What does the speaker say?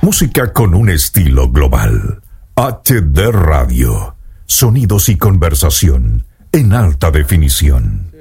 Música con un estilo global. HD Radio. Sonidos y conversación en alta definición.